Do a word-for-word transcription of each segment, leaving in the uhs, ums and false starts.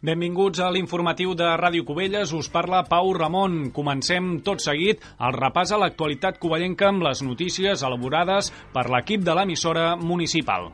Benvinguts a l'informatiu de Ràdio Cubelles, us parla Pau Ramon. Comencem tot seguit el repàs a l'actualitat covellenca amb les notícies elaborades per l'equip de l'emissora municipal.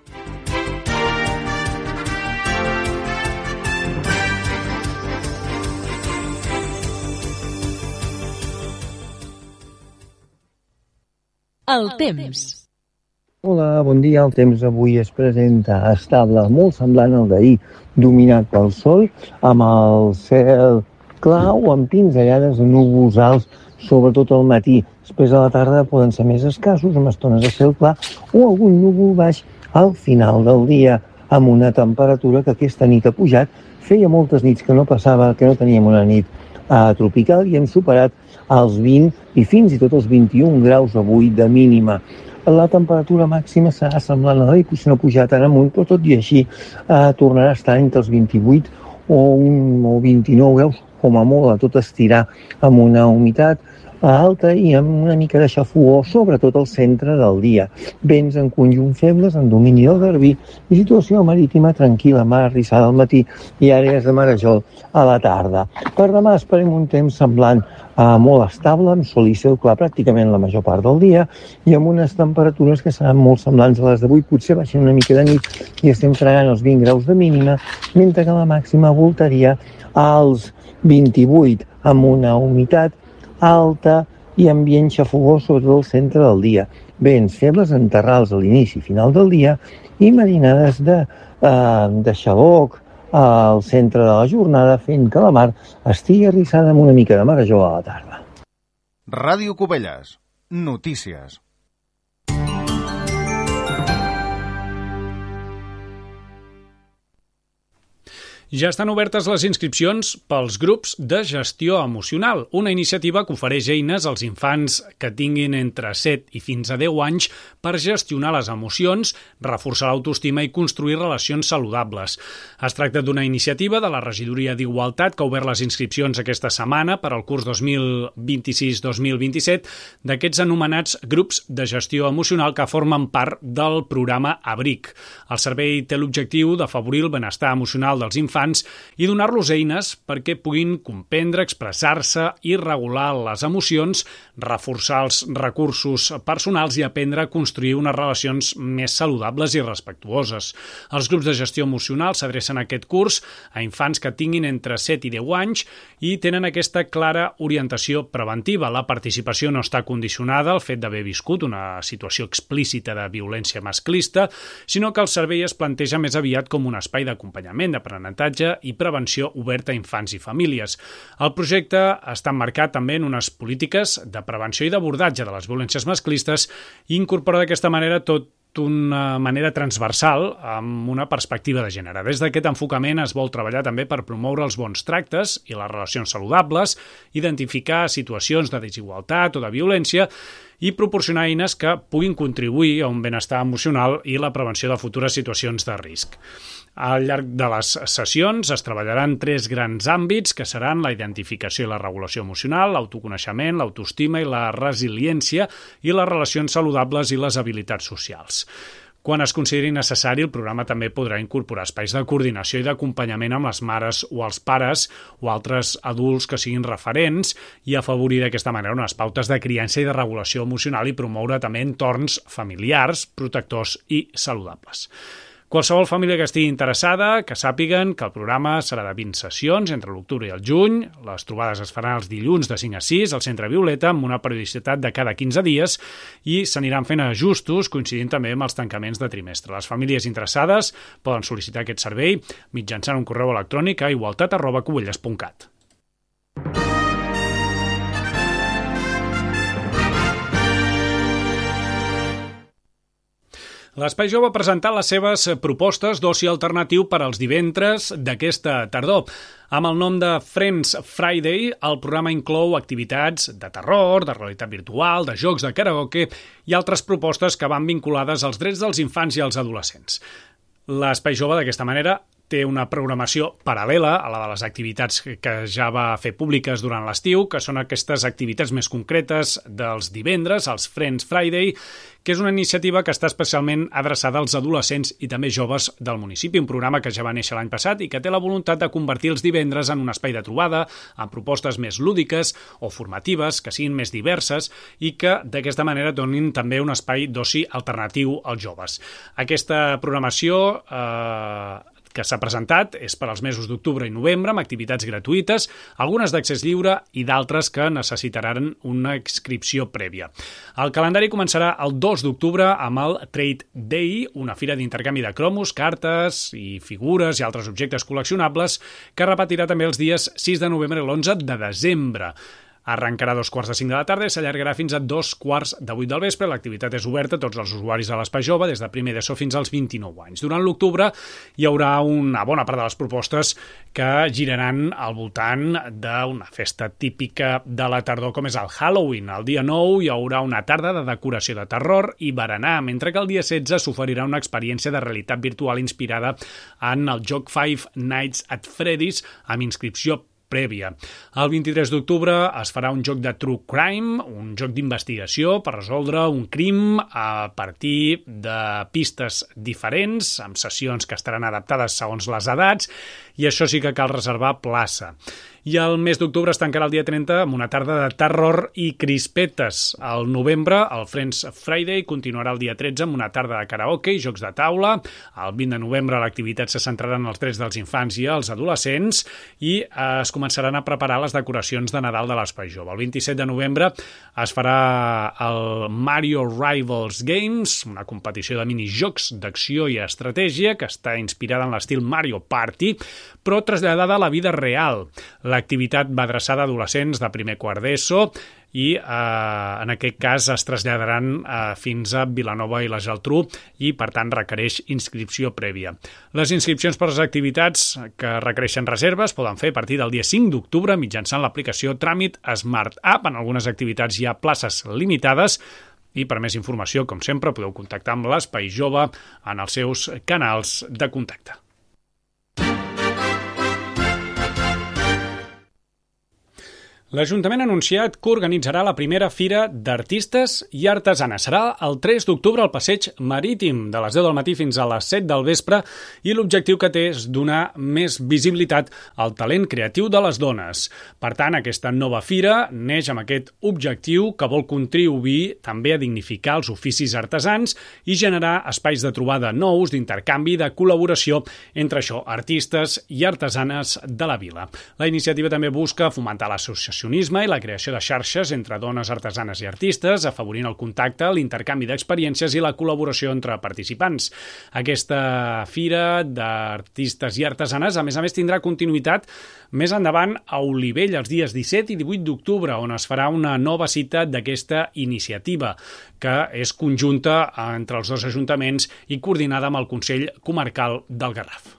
El temps. Hola, bon dia. El temps avui es presenta estable, molt semblant al d'ahir, dominat pel sol, amb el cel clar o amb pinzellades de núvols alts, sobretot al matí. Després a la tarda poden ser més escassos, amb estones de cel clar o algun núvol baix al final del dia, amb una temperatura que aquesta nit ha pujat. Feia moltes nits que no passava, que no teníem una nit eh, tropical i hem superat els vint i fins i tot els vint-i-un graus avui de mínima. La temperatura màxima serà semblant a l'ahir, potser no pujar tan amunt, però tot i així eh, tornarà a estar entre els vint-i-vuit o, un, o vint-i-nou graus, com a molt, a tot estirar amb una humitat alta i amb una mica de xafogor, sobretot al centre del dia. Vents en conjunt febles, en domini del Garbí, i situació marítima tranquil·la, mar arrissada al matí i àrees de marejol a la tarda. Per demà esperem un temps semblant Uh, molt estable, amb sol i cel clar pràcticament la major part del dia i amb unes temperatures que seran molt semblants a les d'avui, potser baixen una mica de nit i estem fregant els vint graus de mínima, mentre que la màxima voltaria als vint-i-vuit amb una humitat alta i ambient xafogós sobretot al centre del dia. Vents febles en terrals a l'inici i final del dia i marinades de, uh, de xaloc al centre de la jornada, fent que la mar estigui arrissada amb una mica de marejor a la tarda. Ràdio Cubelles. Notícies. Ja estan obertes les inscripcions pels grups de gestió emocional, una iniciativa que ofereix eines als infants que tinguin entre set i fins a deu anys per gestionar les emocions, reforçar l'autoestima i construir relacions saludables. Es tracta d'una iniciativa de la Regidoria d'Igualtat que ha obert les inscripcions aquesta setmana per al curs dos mil vint-i-sis dos mil vint-i-set d'aquests anomenats grups de gestió emocional que formen part del programa Abric. El servei té l'objectiu d'afavorir el benestar emocional dels infants i donar-los eines perquè puguin comprendre, expressar-se i regular les emocions, reforçar els recursos personals i aprendre a construir unes relacions més saludables i respectuoses. Els grups de gestió emocional s'adrecen a aquest curs a infants que tinguin entre set i deu anys i tenen aquesta clara orientació preventiva. La participació no està condicionada al fet d'haver viscut una situació explícita de violència masclista, sinó que el servei es planteja més aviat com un espai d'acompanyament, d'aprenentatge i prevenció oberta a infants i famílies. El projecte està emmarcat també en unes polítiques de prevenció i d'abordatge de les violències masclistes i incorpora d'aquesta manera tot d'una manera transversal amb una perspectiva de gènere. Des d'aquest enfocament es vol treballar també per promoure els bons tractes i les relacions saludables, identificar situacions de desigualtat o de violència i proporcionar eines que puguin contribuir a un benestar emocional i la prevenció de futures situacions de risc. Al llarg de les sessions es treballaran tres grans àmbits que seran la identificació i la regulació emocional, l'autoconeixement, l'autoestima i la resiliència i les relacions saludables i les habilitats socials. Quan es consideri necessari, el programa també podrà incorporar espais de coordinació i d'acompanyament amb les mares o els pares o altres adults que siguin referents i afavorir d'aquesta manera unes pautes de criança i de regulació emocional i promoure també entorns familiars, protectors i saludables. Qualsevol família que estigui interessada, que sàpiguen que el programa serà de vint sessions entre l'octubre i el juny. Les trobades es faran els dilluns de cinc a sis al Centre Violeta amb una periodicitat de cada quinze dies i s'aniran fent ajustos coincidint també amb els tancaments de trimestre. Les famílies interessades poden sol·licitar aquest servei mitjançant un correu electrònic a igualtat arroba cubelles punt cat. L'Espai Jove ha presentat les seves propostes d'oci alternatiu per als divendres d'aquesta tardor. Amb el nom de Friends Friday, el programa inclou activitats de terror, de realitat virtual, de jocs de karaoke i altres propostes que van vinculades als drets dels infants i els adolescents. L'Espai Jove, d'aquesta manera, té una programació paral·lela a la de les activitats que ja va fer públiques durant l'estiu, que són aquestes activitats més concretes dels divendres, els Friends Friday, que és una iniciativa que està especialment adreçada als adolescents i també joves del municipi, un programa que ja va néixer l'any passat i que té la voluntat de convertir els divendres en un espai de trobada, amb propostes més lúdiques o formatives, que siguin més diverses i que d'aquesta manera donin també un espai d'oci alternatiu als joves. Aquesta programació eh, que s'ha presentat és per als mesos d'octubre i novembre amb activitats gratuïtes, algunes d'accés lliure i d'altres que necessitaran una inscripció prèvia. El calendari començarà el dos d'octubre amb el Trade Day, una fira d'intercanvi de cromos, cartes i figures i altres objectes col·leccionables que repetirà també els dies sis de novembre i l'onze de desembre. Arrencarà a dos quarts de cinc de la tarda i s'allargarà fins a dos quarts de vuit del vespre. L'activitat és oberta a tots els usuaris de l'Espai Jove, des de primer d'ESO fins als vint-i-nou anys. Durant l'octubre hi haurà una bona part de les propostes que giraran al voltant d'una festa típica de la tardor, com és el Halloween. El dia nou hi haurà una tarda de decoració de terror i berenar, mentre que el dia setze s'oferirà una experiència de realitat virtual inspirada en el joc Five Nights at Freddy's amb inscripció prèvia. El vint-i-tres d'octubre es farà un joc de True Crime, un joc d'investigació per resoldre un crim a partir de pistes diferents, amb sessions que estaran adaptades segons les edats, i això sí que cal reservar plaça. I el mes d'octubre es tancarà el dia trenta amb una tarda de terror i crispetes. Al novembre, el Friends Friday continuarà el dia tretze amb una tarda de karaoke i jocs de taula. El vint de novembre l'activitat se centrarà en els drets dels infants i els adolescents i es començaran a preparar les decoracions de Nadal de l'Espai Jove. El vint-i-set de novembre es farà el Mario Rivals Games, una competició de minijocs d'acció i estratègia que està inspirada en l'estil Mario Party, però traslladada a la vida real. L'activitat va adreçada a adolescents de primer quart d'ESO i eh, en aquest cas es traslladaran eh, fins a Vilanova i la Geltrú i per tant requereix inscripció prèvia. Les inscripcions per les activitats que requereixen reserves poden fer a partir del dia cinc d'octubre mitjançant l'aplicació Tràmit Smart App. En algunes activitats hi ha places limitades i per més informació, com sempre, podeu contactar amb l'Espai Jove en els seus canals de contacte. L'Ajuntament ha anunciat que organitzarà la primera Fira d'Artistes i Artesanes. Serà el tres d'octubre al Passeig Marítim, de les deu del matí fins a les set del vespre, i l'objectiu que té és donar més visibilitat al talent creatiu de les dones. Per tant, aquesta nova fira neix amb aquest objectiu que vol contribuir també a dignificar els oficis artesans i generar espais de trobada nous, d'intercanvi, de col·laboració entre això, artistes i artesanes de la vila. La iniciativa també busca fomentar l'associació i la creació de xarxes entre dones artesanes i artistes, afavorint el contacte, l'intercanvi d'experiències i la col·laboració entre participants. Aquesta fira d'artistes i artesanes, a més a més, tindrà continuïtat més endavant a Olivella, els dies disset i divuit d'octubre, on es farà una nova cita d'aquesta iniciativa, que és conjunta entre els dos ajuntaments i coordinada amb el Consell Comarcal del Garraf.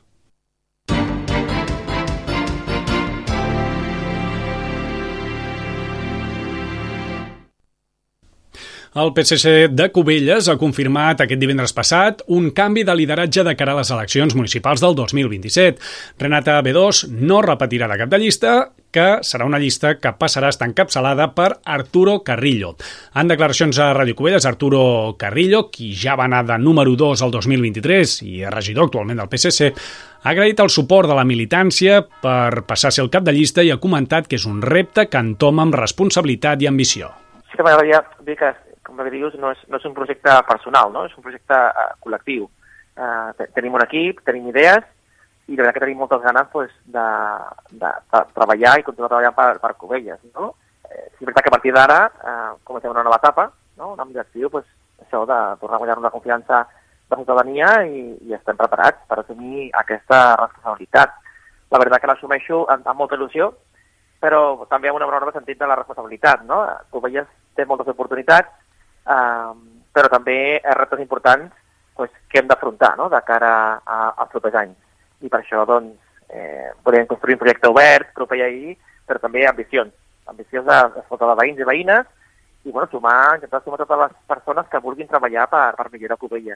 El P S C de Cubelles ha confirmat aquest divendres passat un canvi de lideratge de cara a les eleccions municipals del dos mil vint-i-set. Renata B dos no repetirà de cap de llista, que serà una llista que passarà a estar encapçalada per Arturo Carrillo. En declaracions a Ràdio Cubelles, Arturo Carrillo, qui ja va anar de número dos al dos mil vint-i-tres i és regidor actualment del P S C, ha agraït el suport de la militància per passar a ser el cap de llista i ha comentat que és un repte que entoma amb responsabilitat i ambició. Sí que m'agradaria dir que, com que dius, no és, no és un projecte personal, no? És un projecte uh, col·lectiu. Uh, tenim un equip, tenim idees, i la veritat que tenim moltes ganes pues, de, de, de treballar i continuar treballant per, per Cubelles. No? Eh, sí, és veritat que a partir d'ara eh, comencem una nova etapa, no? Un objectiu, pues, això de tornar a guanyar una confiança de la ciutadania i, i estem preparats per assumir aquesta responsabilitat. La veritat que l'assumeixo amb, amb molta il·lusió, però també amb una enorme sentit de la responsabilitat. No? Cubelles té moltes oportunitats, eh, però també reptes importants pues, que hem d'afrontar, no? De cara a, als propers anys. I per això doncs, eh, podem construir un projecte obert, proper ahir, però també ambicions. Ambicions d'escoltar de veïns i veïnes i bueno, sumar, intentar sumar totes les persones que vulguin treballar per, per millorar Cubelles.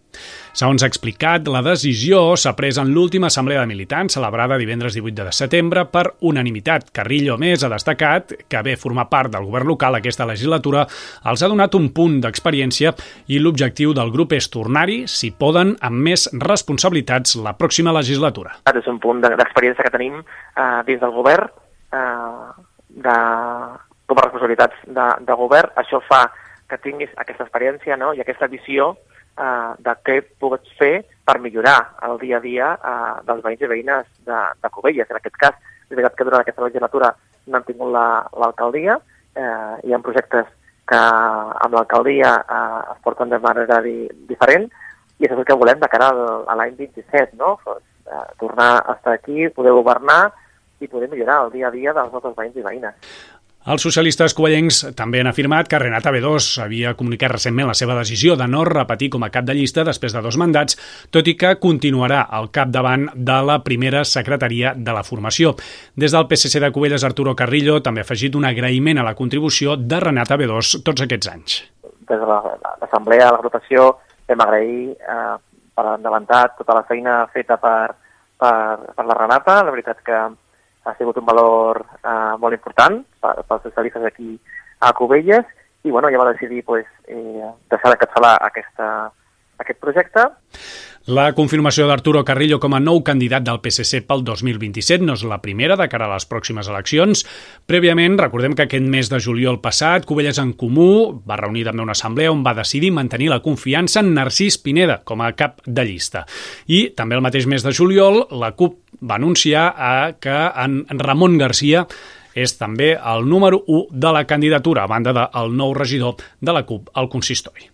Segons ha explicat, la decisió s'ha pres en l'última assemblea de militants celebrada divendres divuit de setembre per unanimitat. Carrillo, a més, ha destacat que haver format part del govern local aquesta legislatura els ha donat un punt d'experiència i l'objectiu del grup és tornar-hi, si poden, amb més responsabilitats la pròxima legislatura. És un punt d'experiència que tenim eh, dins del govern, eh, de, com a responsabilitats de, de govern. Això fa que tinguis aquesta experiència, no?, i aquesta visió Uh, de què pots fer per millorar el dia a dia uh, dels veïns i veïnes de, de Cubelles. En aquest cas, és veritat que durant aquesta legislatura no han tingut l'alcaldia, la, uh, hi ha projectes que amb l'alcaldia uh, es porten de manera di, diferent, i això és el que volem de cara al, a l'any vint-i-set, no? Pues, uh, tornar a estar aquí, poder governar i poder millorar el dia a dia dels nostres veïns i veïnes. Els socialistes covellencs també han afirmat que Renata Bedós havia comunicat recentment la seva decisió de no repetir com a cap de llista després de dos mandats, tot i que continuarà al capdavant de la primera secretaria de la formació. Des del P S C de Cubelles, Arturo Carrillo també ha afegit un agraïment a la contribució de Renata Bedós tots aquests anys. Des de l'assemblea, la votació, vam agrair eh, per endavantat tota la feina feta per, per, per la Renata. La veritat que ha sigut un valor eh, molt important per, pels socialistes aquí a Cubelles i bueno, ja va decidir pues, eh, deixar d'encapçalar aquesta, aquest projecte. La confirmació d'Arturo Carrillo com a nou candidat del P S C pel dos mil vint-i-set no és la primera de cara a les pròximes eleccions. Prèviament, recordem que aquest mes de juliol passat, Cubelles en Comú va reunir també una assemblea on va decidir mantenir la confiança en Narcís Pineda com a cap de llista. I també el mateix mes de juliol, la CUP va anunciar que en Ramon Garcia és també el número u de la candidatura, a banda del nou regidor de la CUP al consistori.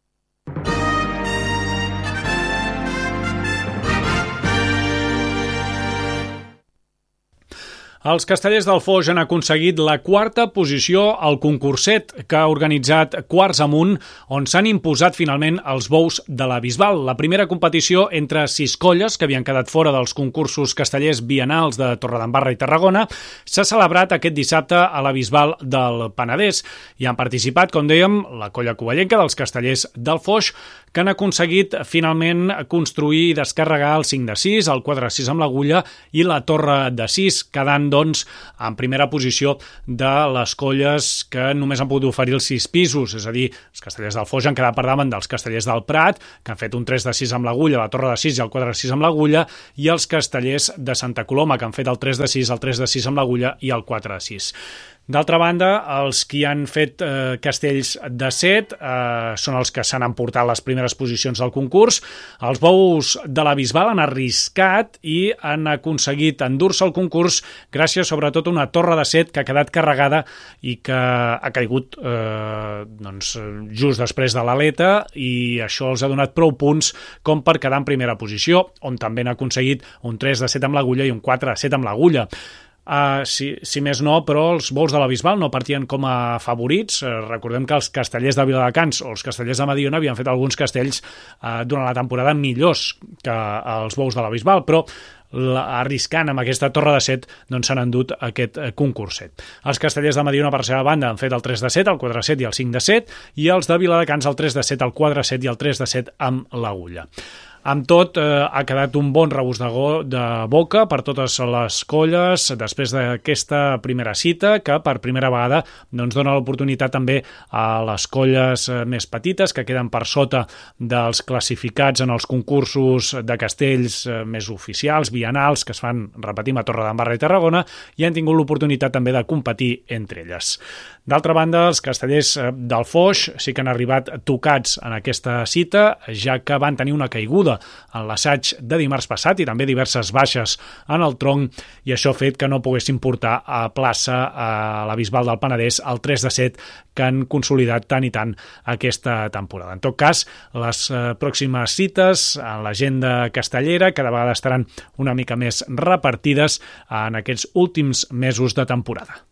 Els castellers del Foix han aconseguit la quarta posició al concurset que ha organitzat Quarts Amunt, on s'han imposat finalment els bous de la Bisbal. La primera competició entre sis colles que havien quedat fora dels concursos castellers biennals de Torredembarra i Tarragona s'ha celebrat aquest dissabte a la Bisbal del Penedès. Hi han participat, com dèiem, la colla covellenca dels castellers del Foix, que han aconseguit finalment construir i descarregar el cinc de sis, el quatre de sis amb l'agulla i la torre de sis, quedant doncs en primera posició de les colles que només han pogut oferir els sis pisos, és a dir, els castellers del Foix han quedat per davant dels castellers del Prat, que han fet un tres de sis amb l'agulla, la torre de sis i el quatre de sis amb l'agulla, i els castellers de Santa Coloma, que han fet el tres de sis, el tres de sis amb l'agulla i el quatre de sis. D'altra banda, els que han fet eh, castells de set eh, són els que s'han emportat les primeres posicions del concurs. Els bous de la Bisbal han arriscat i han aconseguit endur-se al concurs gràcies sobretot a una torre de set que ha quedat carregada i que ha caigut eh, doncs, just després de l'aleta, i això els ha donat prou punts com per quedar en primera posició, on també han aconseguit un tres de set amb l'agulla i un quatre de set amb l'agulla. Uh, si, si més no, però els bous de la Bisbal no partien com a favorits. Uh, recordem que els castellers de Viladecans o els castellers de Mediona havien fet alguns castells uh, durant la temporada millors que els bous de la Bisbal, però la, arriscant amb aquesta torre de set doncs s'han endut aquest uh, concurset. Els castellers de Mediona, per la seva banda, han fet el tres de set, el quatre de set i el cinc de set, i els de Viladecans el tres de set, el quatre de set i el tres de set amb l'agulla. Amb tot, eh, ha quedat un bon regust de, go, de boca per totes les colles després d'aquesta primera cita, que per primera vegada doncs, dona l'oportunitat també a les colles més petites que queden per sota dels classificats en els concursos de castells més oficials, biennals, que es fan, repetim, a Torredembarra i Tarragona, i han tingut l'oportunitat també de competir entre elles. D'altra banda, els castellers del Foix sí que han arribat tocats en aquesta cita, ja que van tenir una caiguda en l'assaig de dimarts passat i també diverses baixes en el tronc, i això ha fet que no poguessin portar a plaça a la Bisbal del Penedès el tres de set que han consolidat tant i tant aquesta temporada. En tot cas, les pròximes cites en l'agenda castellera cada vegada estaran una mica més repartides en aquests últims mesos de temporada.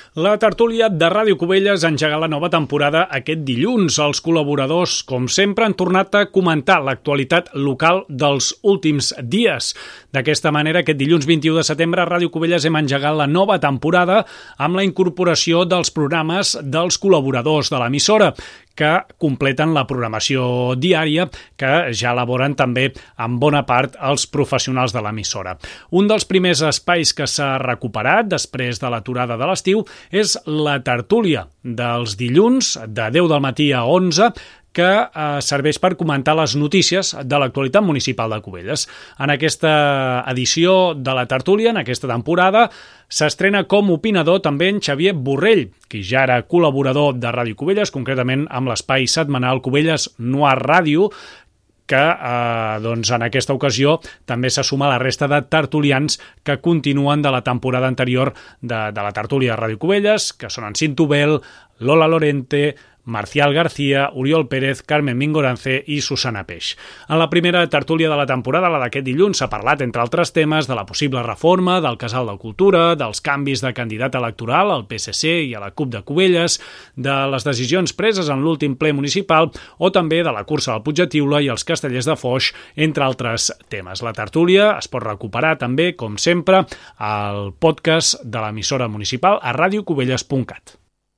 La tertúlia de Ràdio Cubelles ha engegat la nova temporada aquest dilluns. Els col·laboradors, com sempre, han tornat a comentar l'actualitat local dels últims dies. D'aquesta manera, aquest dilluns vint-i-u de setembre, a Ràdio Cubelles hem engegat la nova temporada amb la incorporació dels programes dels col·laboradors de l'emissora, que completen la programació diària que ja elaboren també en bona part els professionals de l'emissora. Un dels primers espais que s'ha recuperat després de l'aturada de l'estiu és la tertúlia dels dilluns de deu del matí a onze, que eh, serveix per comentar les notícies de l'actualitat municipal de Cubelles. En aquesta edició de la tertúlia, en aquesta temporada, s'estrena com opinador també en Xavier Borrell, qui ja era col·laborador de Ràdio Cubelles, concretament amb l'espai setmanal Cubelles Noir Ràdio, que eh, doncs en aquesta ocasió també se suma a la resta de tertulians que continuen de la temporada anterior de, de la tertúlia de Ràdio Cubelles, que són en Cinto Bel, Lola Lorente, Marcial García, Oriol Pérez, Carmen Mingorance i Susana Peix. En la primera tertúlia de la temporada, la d'aquest dilluns, s'ha parlat, entre altres temes, de la possible reforma, del Casal de Cultura, dels canvis de candidat electoral al P S C i a la CUP de Cubelles, de les decisions preses en l'últim ple municipal o també de la cursa del Puig de Tiula i els Castellers de Foix, entre altres temes. La tertúlia es pot recuperar també, com sempre, al podcast de l'emissora municipal a radio cubelles punt cat.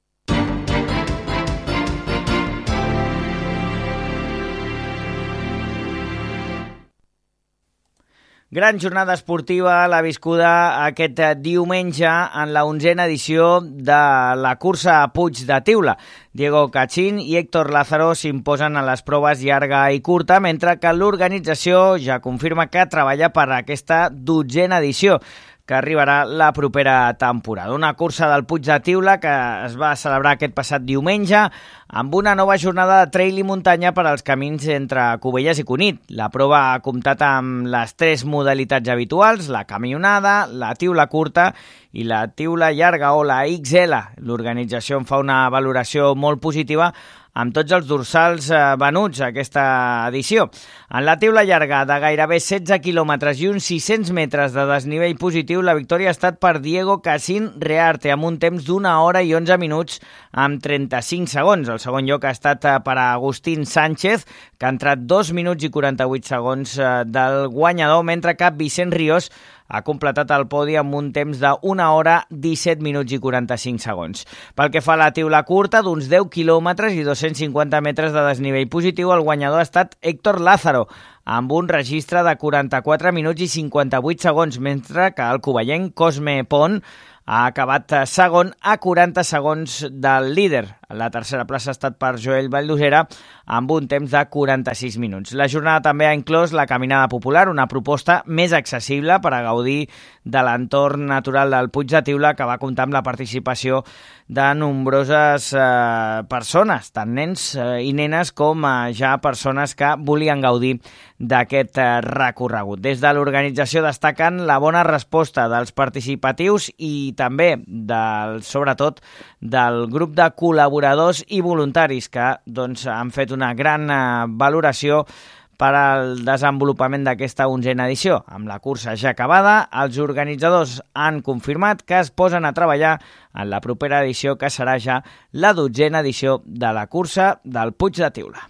Gran jornada esportiva l'ha viscuda aquest diumenge en la onzena edició de la cursa a Puig de Tiula. Diego Cachín i Héctor Lázaro s'imposen a les proves llarga i curta, mentre que l'organització ja confirma que treballa per aquesta dotzena edició, que arribarà la propera temporada. Una cursa del Puig de Tiula que es va celebrar aquest passat diumenge amb una nova jornada de trail i muntanya per als camins entre Cubelles i Cunit. La prova ha comptat amb les tres modalitats habituals, la camionada, la tiula curta i la tiula llarga o la X L. L'organització en fa una valoració molt positiva amb tots els dorsals eh, venuts a aquesta edició. En la tiula llarga de gairebé setze quilòmetres i uns sis-cents metres de desnivell positiu, la victòria ha estat per Diego Cachín Rearte, amb un temps d'una hora i onze minuts amb trenta-cinc segons. El segon lloc ha estat per a Agustín Sánchez, que ha entrat dos minuts i quaranta-vuit segons eh, del guanyador, mentre que Vicent Ríos ha completat el podi amb un temps d'una hora, disset minuts i quaranta-cinc segons. Pel que fa a la tiula curta, d'uns deu quilòmetres i dos-cents cinquanta metres de desnivell positiu, el guanyador ha estat Héctor Lázaro, amb un registre de quaranta-quatre minuts i cinquanta-vuit segons, mentre que el covellenc Cosme Pont ha acabat segon a quaranta segons del líder. La tercera plaça ha estat per Joel Valldosera amb un temps de quaranta-sis minuts. La jornada també ha inclòs la caminada popular, una proposta més accessible per a gaudir de l'entorn natural del Puig de Tiula, que va comptar amb la participació de nombroses eh, persones, tant nens eh, i nenes com eh, ja persones que volien gaudir d'aquest eh, recorregut. Des de l'organització destaquen la bona resposta dels participatius i també, del, sobretot, del grup de col·laboradors i voluntaris que doncs, han fet una gran eh, valoració per al desenvolupament d'aquesta onzena edició. Amb la cursa ja acabada, els organitzadors han confirmat que es posen a treballar en la propera edició, que serà ja la dotzena edició de la cursa del Puig de Tiula.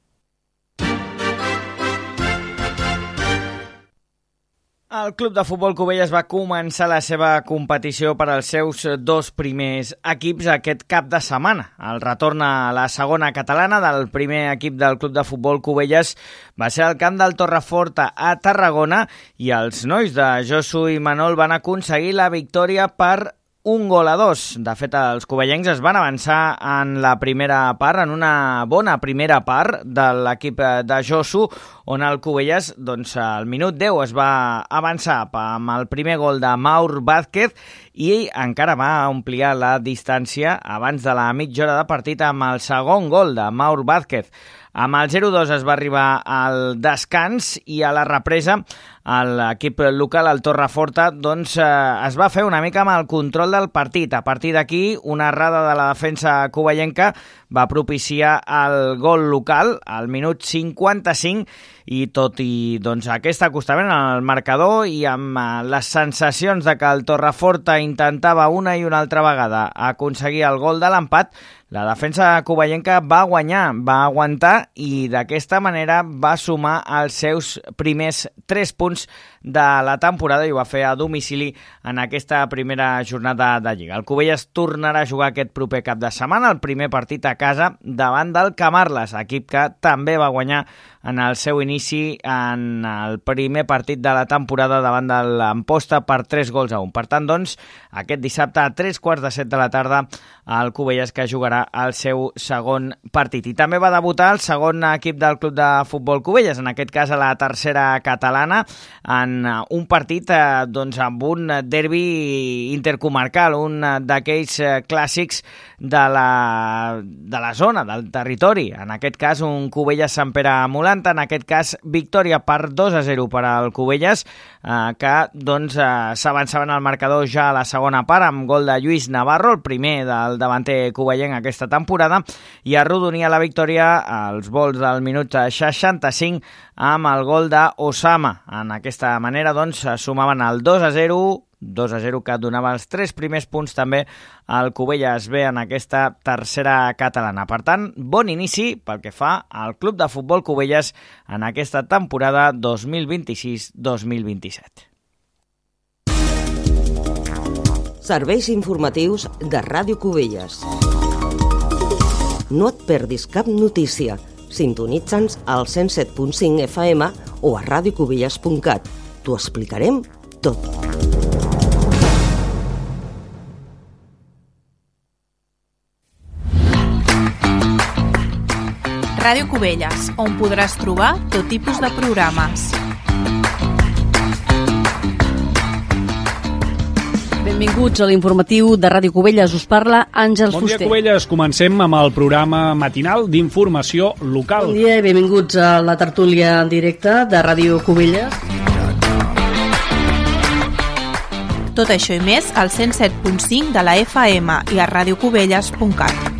El Club de Futbol Cubelles va començar la seva competició per als seus dos primers equips aquest cap de setmana. El retorn a la segona catalana del primer equip del Club de Futbol Cubelles va ser al camp del Torreforta a Tarragona i els nois de Josu i Manol van aconseguir la victòria per un gol a dos. De fet, els covellencs es van avançar en la primera part, en una bona primera part de l'equip de Josu, on el Cubelles, doncs, al minut deu es va avançar amb el primer gol de Maur Vázquez i encara va ampliar la distància abans de la mitja hora de partit amb el segon gol de Maur Vázquez. Amb el zero dos es va arribar al descans i a la represa l'equip local, el Torreforta, doncs, eh, es va fer una mica amb el control del partit. A partir d'aquí, una errada de la defensa covellenca va propiciar el gol local al minut cinquanta-cinc i tot i doncs, aquest acostament al marcador i amb les sensacions de que el Torreforta intentava una i una altra vegada aconseguir el gol de l'empat, la defensa covellenca va guanyar, va aguantar i d'aquesta manera va sumar els seus primers tres punts de la temporada i ho va fer a domicili en aquesta primera jornada de Lliga. El Cubelles tornarà a jugar aquest proper cap de setmana, el primer partit a casa davant del Camarles, equip que també va guanyar en el seu inici en el primer partit de la temporada davant de l'Amposta per tres gols a un. Per tant, doncs, aquest dissabte a tres quarts de set de la tarda el Cubelles que jugarà el seu segon partit. I també va debutar el segon equip del Club de Futbol Cubelles, en aquest cas a la tercera catalana, en un partit eh, doncs, amb un derbi intercomarcal, un d'aquells eh, clàssics de la, de la zona, del territori. En aquest cas, un Cubelles-Sant Pere Molanta, en aquest cas, victòria per dos a zero per al Cubelles, eh, que doncs, eh, s'avançaven al marcador ja a la segona part, amb gol de Lluís Navarro, el primer del davanter covellenc aquesta temporada, i arrodonia la victòria als vols del minut seixanta-cinc amb el gol d'Osama. En aquesta manera, doncs, sumaven el dos a zero, dos a zero que donava els tres primers punts també al Cubelles B en aquesta tercera catalana. Per tant, bon inici pel que fa al Club de Futbol Cubelles en aquesta temporada dos mil vint-i-sis dos mil vint-i-set. Serveis informatius de Ràdio Cubelles. No et perdis cap notícia. Sintonitza'ns al cent set punt cinc F M o a radiocubelles punt cat. T'ho explicarem tot. Ràdio Cubelles, on podràs trobar tot tipus de programes. Benvinguts a l'informatiu de Ràdio Cubelles. Us parla Àngels Fuster. Bon dia, Fuster. Cubelles. Comencem amb el programa matinal d'informació local. Bon dia i benvinguts a la tertúlia en directe de Ràdio Cubelles. Tot això i més al cent set punt cinc de la F M i a radiocubelles punt cat.